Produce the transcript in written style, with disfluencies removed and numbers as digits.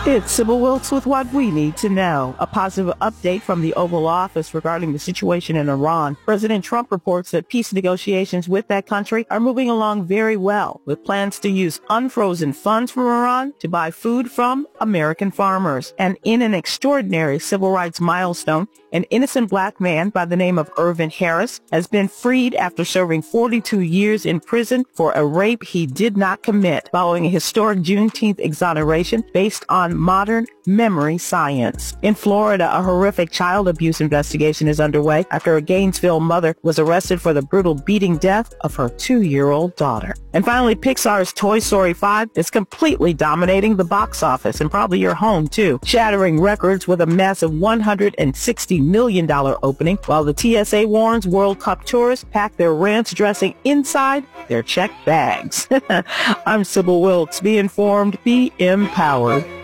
It's Sybil Wilkes with what we need to know. A positive update from the Oval Office regarding the situation in Iran. President Trump reports that peace negotiations with that country are moving along very well, with plans to use unfrozen funds from Iran to buy food from American farmers. And in an extraordinary civil rights milestone, an innocent black man by the name of Irvin Harris has been freed after serving 42 years in prison for a rape he did not commit, following a historic Juneteenth exoneration based on modern memory science. In Florida, a horrific child abuse investigation is underway after a Gainesville mother was arrested for the brutal beating death of her 2-year-old daughter. And finally, Pixar's Toy Story 5 is completely dominating the box office and probably your home too, shattering records with a massive $160 million opening, while the TSA warns World Cup tourists pack their ranch dressing inside their checked bags. I'm Sybil Wilkes. Be informed, be empowered.